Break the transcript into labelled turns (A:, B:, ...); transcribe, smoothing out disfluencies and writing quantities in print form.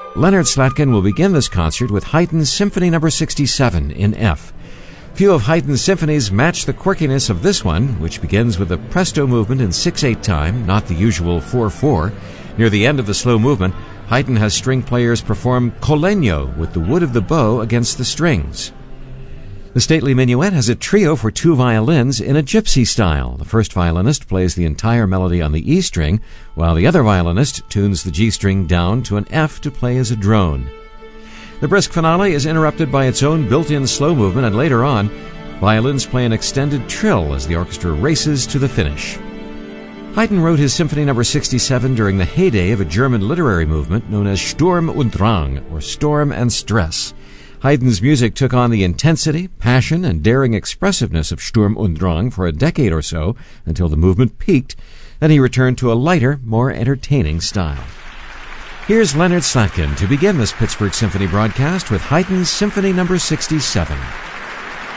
A: Leonard Slatkin will begin this concert with Haydn's Symphony No. 67 in F. Few of Haydn's symphonies match the quirkiness of this one, which begins with a presto movement in 6/8 time, not the usual 4/4. Near the end of the slow movement, Haydn has string players perform col legno with the wood of the bow against the strings. The stately minuet has a trio for 2 violins in a gypsy style. The first violinist plays the entire melody on the E string, while the other violinist tunes the G string down to an F to play as a drone. The brisk finale is interrupted by its own built-in slow movement, and later on, violins play an extended trill as the orchestra races to the finish. Haydn wrote his Symphony No. 67 during the heyday of a German literary movement known as Sturm und Drang, or Storm and Stress. Haydn's music took on the intensity, passion, and daring expressiveness of Sturm und Drang for a decade or so, until the movement peaked. Then he returned to a lighter, more entertaining style. Here's Leonard Slatkin to begin this Pittsburgh Symphony broadcast with Haydn's Symphony No. 67.